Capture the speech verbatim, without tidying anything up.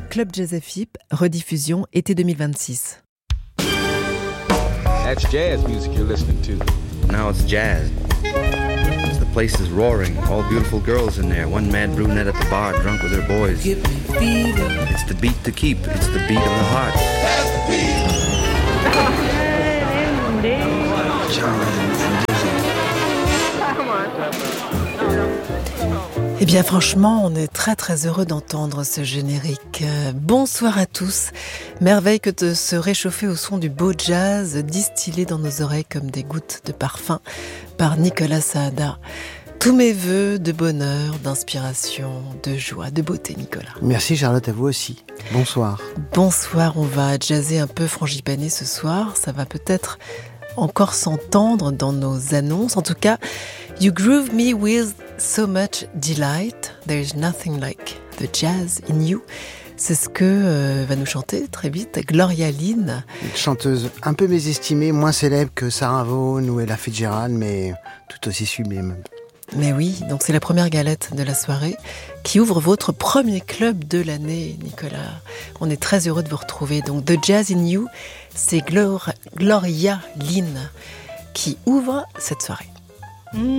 Club Jazz F I P, rediffusion été deux mille vingt-six. That's jazz music you're listening to. Now it's jazz. The place is roaring. All beautiful girls in there. One mad brunette at the bar, drunk with her boys. It's the beat to keep. It's the beat of the heart. Eh bien franchement, on est très très heureux d'entendre ce générique. Euh, bonsoir à tous. Merveille que de se réchauffer au son du beau jazz distillé dans nos oreilles comme des gouttes de parfum par Nicolas Saada. Tous mes vœux de bonheur, d'inspiration, de joie, de beauté, Nicolas. Merci Charlotte, à vous aussi. Bonsoir. Bonsoir, on va jazzer un peu frangipané ce soir. Ça va peut-être encore s'entendre dans nos annonces. En tout cas, You groove me with so much delight. There is nothing like the jazz in you. C'est ce que euh, va nous chanter très vite Gloria Lynn. Une chanteuse un peu mésestimée, moins célèbre que Sarah Vaughan ou Ella Fitzgerald, mais tout aussi sublime. Mais oui, donc c'est la première galette de la soirée qui ouvre votre premier club de l'année, Nicolas. On est très heureux de vous retrouver. Donc The Jazz in You, c'est Glor- Gloria Lynn qui ouvre cette soirée.